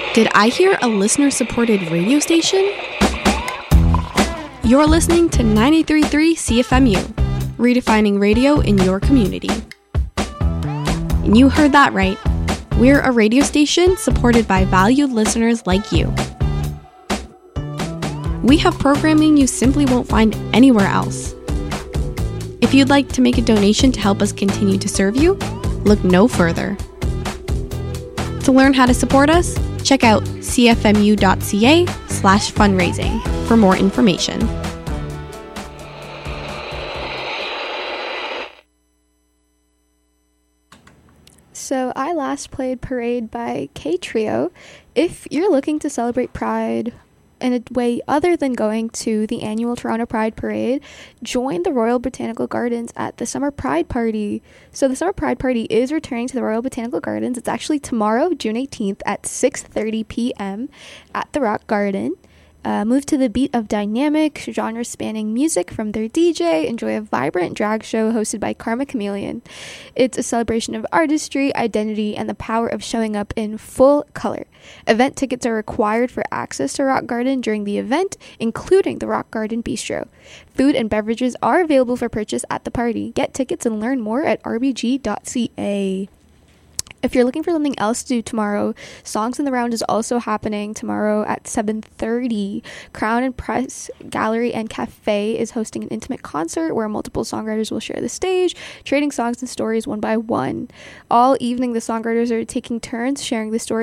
Did I hear a listener-supported radio station? You're listening to 93.3 CFMU, redefining radio in your community. And you heard that right. We're a radio station supported by valued listeners like you. We have programming you simply won't find anywhere else. If you'd like to make a donation to help us continue to serve you, look no further. To learn how to support us, check out cfmu.ca/fundraising for more information. So I last played Parade by K-Trio. If you're looking to celebrate Pride in a way other than going to the annual Toronto Pride Parade, join the Royal Botanical Gardens at the Summer Pride Party. So the Summer Pride Party is returning to the Royal Botanical Gardens. It's actually tomorrow, June 18th at 6:30 p.m. at the Rock Garden. Move to the beat of dynamic, genre-spanning music from their DJ. Enjoy a vibrant drag show hosted by Karma Chameleon. It's a celebration of artistry, identity, and the power of showing up in full color. Event tickets are required for access to Rock Garden during the event, including the Rock Garden Bistro. Food and beverages are available for purchase at the party. Get tickets and learn more at rbg.ca. If you're looking for something else to do tomorrow, Songs in the Round is also happening tomorrow at 7:30. Crown and Press Gallery and Cafe is hosting an intimate concert where multiple songwriters will share the stage, trading songs and stories one by one. All evening, the songwriters are taking turns sharing the story